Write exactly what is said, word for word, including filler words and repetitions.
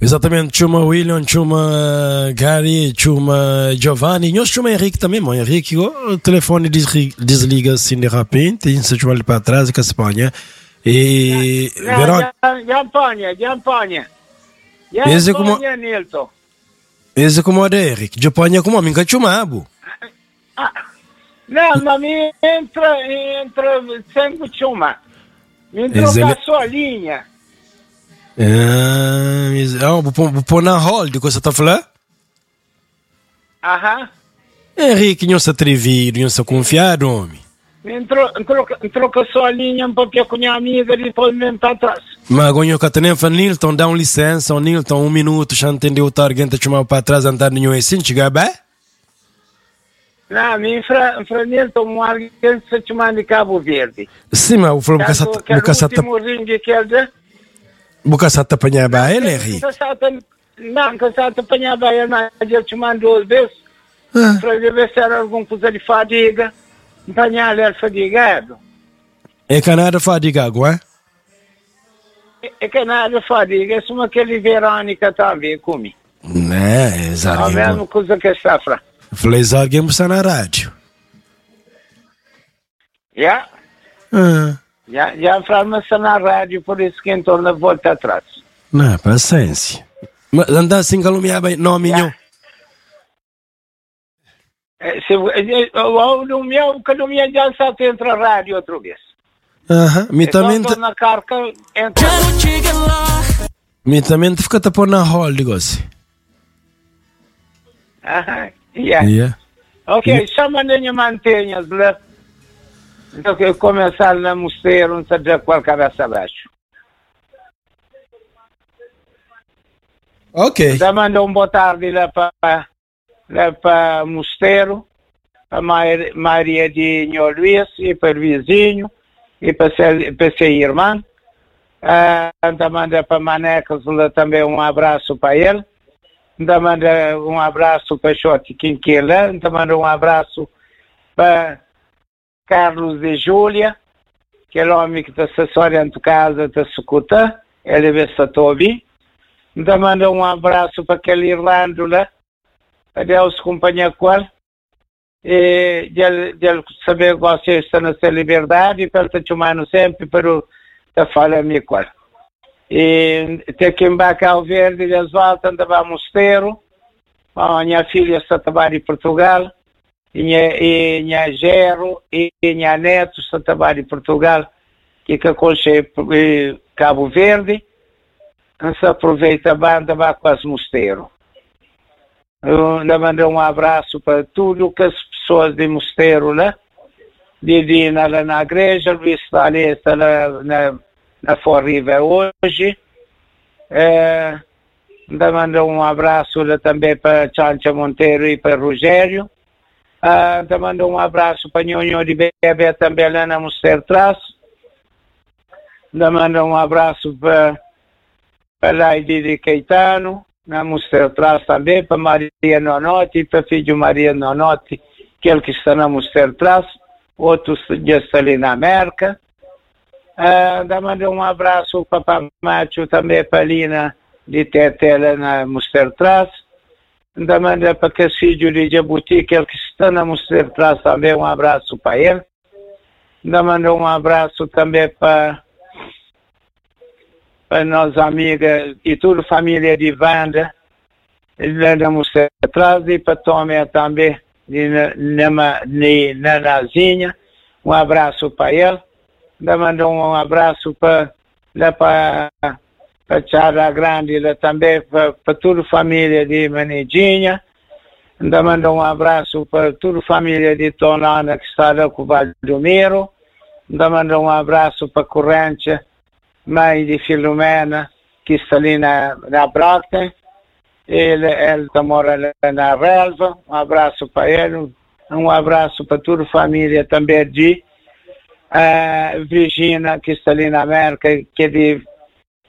Exatamente, chama William, chama Gary, chama Giovanni, nós chama Henrique também, mano. Henrique, o telefone desliga assim de repente, a gente vai ali para trás e que se põe. E. Verônica. Giampagna, Giampagna. Giampagna, Nilton. Esse como é, Henrique? Giampagna como? Me cachumabo. Não, mas me entra, entra sem chuma. Me entrou com a sua linha. Ah, vou pôr na hold, que você está falando? Aham. Henrique, não se atrevido, não se confiado, homem. Entrou, entrou, entrou com a sua linha um pouquinho com a minha amiga e depois mesmo para trás. Mas agora que eu tenho Nilton, dá um licença, Nilton, um minuto, já entendeu o target, chamar para trás, andar nenhum assim, chega bem? Não, me fra, fra Nilton, alguém se chama de Cabo Verde. Sim, mas eu falo que você está... Que é o último ringue que ele dá. Boca sa te apanhar bem, ele, Henrique? Não, que sa te apanhar bem, ele não te mandou duas vezes. Ah. Para ver se era alguma coisa de fadiga. Apanhar ele fadigado. É que nada fadigado, é? É que nada fadiga, é só aquele Verônica também comigo. É, exato. É a mesma coisa que essa fra. Falei, alguém está na rádio. Já? Ah. Já, já falamos na rádio, por isso que entrou na volta atrás. Não, paciência. Mas andar assim, calumniar bem, não, minho. Se o no meu, que no meu já só entra a rádio outra vez. Aham, me também. Na carca, entra. Me também fica a pôr na hall, negócio. Aham, yeah. Yeah. Ok, yeah. Chama nem mantenhas, né? Então que eu começar na mosteiro, não sei qual a cabeça abaixo. Ok. Já mandou um boa tarde lá para lá para mosteiro, para Maria de Nhô Luís e para o vizinho e para ser, para ser irmã. Uh, manda para Manecas lá também um abraço para ele. Manda um abraço para Xote Quinquela. Manda um abraço para Carlos de Júlia, que é o homem que está assessorando a casa da Sucuta, ele vê se está a ouvir. Então manda um abraço para aquele Irlando lá, para Deus acompanhar com ele, e de ele, de ele saber que você está na sua liberdade, e para ele estar chamando sempre para estar falando com ele. E tem que ir para Cabo Verde, eles voltam para o mosteiro, a minha filha está a trabalhar em Portugal, e minha Gero e minha Neto está trabalhando em Portugal, que que acolchei Cabo Verde, se aproveita a banda vai com as mosteiros. Eu mando um abraço para tudo que as pessoas de mosteiro lá, Didina lá na igreja, Luís Valé está lá na, na Forriva hoje. É, mando um abraço lá também para Chancha Monteiro e para Rogério. Ah, uh, mando um abraço para Nhonho de Bebê também lá na Mosteiro Traço. Mando um abraço para para Laide de Caetano, na Mosteiro Traço também, para Maria Nonotti, para filho Maria Nonotti, que é o que está na Mosteiro Traço, outro já está ali na América. Uh, mando um abraço para Papai Macho também, para Lina de Tete lá na Mosteiro Traço. Ainda manda para que filho de Jabuti, que é o que está na Mosteiro Traço também, um abraço para ele. Ainda manda um abraço também para, para nossa amiga e toda a família de Wanda, lá na Mosteiro Traço, e para Tomé também, de, na, na, na Nazinha, um abraço para ele. Ainda manda um abraço para, lá para para Chara Grande, lá também para, para toda a família de Manedinha. Ainda mando um abraço para toda a família de Tonana que está lá com o Valdomiro. Ainda mando um abraço para a Corrente, mãe de Filomena, que está ali na, na Brota. Ele, ele mora lá na Relva. Um abraço para ele. Um abraço para toda a família também de uh, Virginia, que está ali na América, que é de